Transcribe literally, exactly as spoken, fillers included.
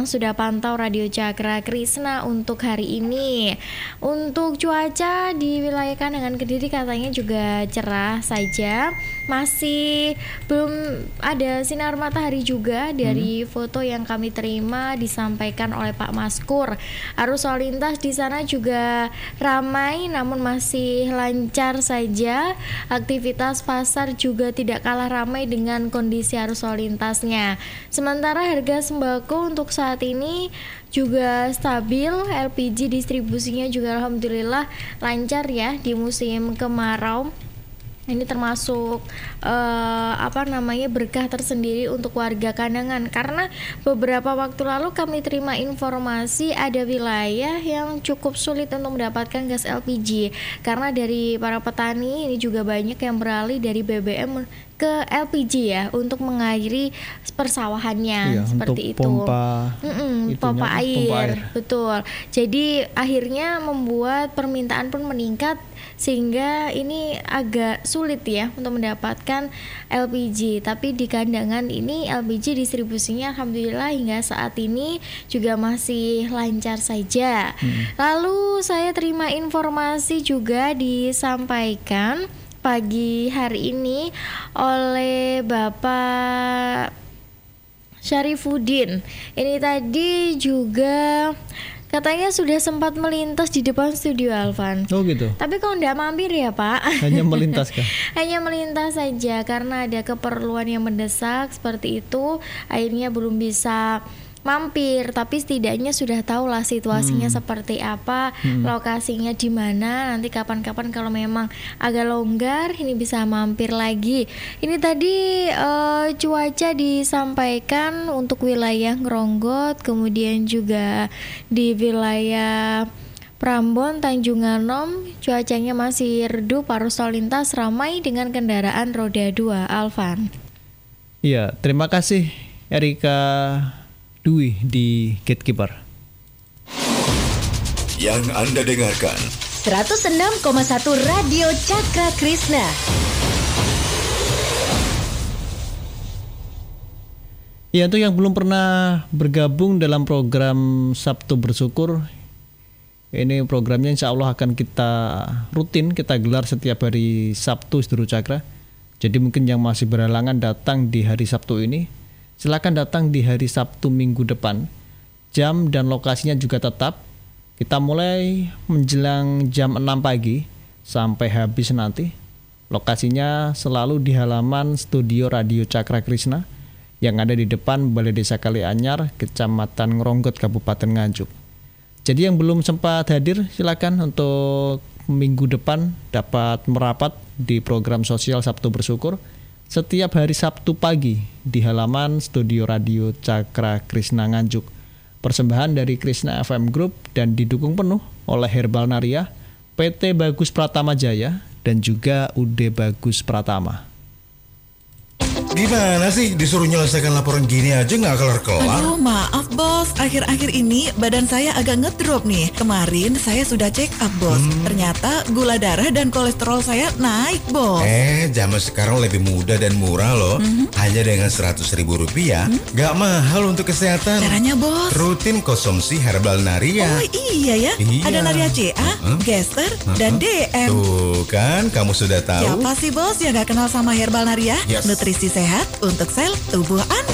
yang sudah pantau Radio Cakra Krishna untuk hari ini. Untuk cuaca di wilayah Kandangan Kediri katanya juga cerah saja. Masih belum ada sinar matahari juga dari hmm. foto yang kami terima disampaikan oleh Pak Maskur. Arus lalu lintas di sana juga ramai namun masih lancar saja. Aktivitas pasar juga tidak kalah ramai dengan kondisi arus lalu lintasnya. Sementara harga sembako untuk saat ini juga stabil, L P G distribusinya juga alhamdulillah lancar ya di musim kemarau. Ini termasuk uh, apa namanya berkah tersendiri untuk warga Kandangan, karena beberapa waktu lalu kami terima informasi ada wilayah yang cukup sulit untuk mendapatkan gas L P G karena dari para petani ini juga banyak yang beralih dari B B M ke L P G ya untuk mengairi persawahannya, iya, seperti untuk itu. Pompa, itunya, pompa air, pompa air, betul. Jadi akhirnya membuat permintaan pun meningkat sehingga ini agak sulit ya untuk mendapatkan L P G. Tapi di Kandangan ini L P G distribusinya alhamdulillah hingga saat ini juga masih lancar saja. Hmm. Lalu saya terima informasi juga disampaikan pagi hari ini oleh Bapak Syarifuddin. Ini tadi juga katanya sudah sempat melintas di depan studio Alvan. Oh gitu. Tapi kok enggak mampir ya Pak? Hanya melintas kah? Hanya melintas saja karena ada keperluan yang mendesak seperti itu. Akhirnya belum bisa mampir, tapi setidaknya sudah tahu lah situasinya hmm. seperti apa, hmm. lokasinya di mana. Nanti kapan-kapan kalau memang agak longgar ini bisa mampir lagi. Ini tadi uh, cuaca disampaikan untuk wilayah Ngronggot, kemudian juga di wilayah Prambon, Tanjung Anom, cuacanya masih redup, arus lalu lintas ramai dengan kendaraan roda dua. Alvan. Iya, terima kasih Erika Dwi di Gatekeeper. Yang Anda dengarkan seratus enam koma satu Radio Cakra Krishna. Ya, untuk yang belum pernah bergabung dalam program Sabtu Bersyukur, ini programnya insya Allah akan kita rutin kita gelar setiap hari Sabtu Sedulur Cakra. Jadi mungkin yang masih berhalangan datang di hari Sabtu ini, silakan datang di hari Sabtu minggu depan. Jam dan lokasinya juga tetap. Kita mulai menjelang jam enam pagi sampai habis nanti. Lokasinya selalu di halaman studio Radio Cakra Krishna yang ada di depan Balai Desa Kalianyar, Kecamatan Ngronggot, Kabupaten Nganjuk. Jadi yang belum sempat hadir silakan untuk minggu depan dapat merapat di program sosial Sabtu Bersyukur setiap hari Sabtu pagi di halaman studio Radio Cakra Krishna Nganjuk. Persembahan dari Krishna F M Group dan didukung penuh oleh Herbal Naria, P T Bagus Pratama Jaya, dan juga U D Bagus Pratama. Gimana sih disuruh nyelesaikan laporan gini aja nggak kelar-kelar? Aduh maaf bos, akhir-akhir ini badan saya agak ngedrop nih. Kemarin saya sudah check up bos, hmm. ternyata gula darah dan kolesterol saya naik bos. Eh zaman sekarang lebih mudah dan murah loh, hmm. hanya dengan seratus ribu rupiah, hmm? Gak mahal untuk kesehatan. Caranya bos? Rutin konsumsi Herbal Naria. Oh iya ya, iya. Ada Naria C A, uh-huh. Gester, uh-huh. dan D M. Tuh kan kamu sudah tahu. Siapa sih bos yang gak kenal sama Herbal Naria? Yes. Nutrisi sehat untuk sel tubuh Anda.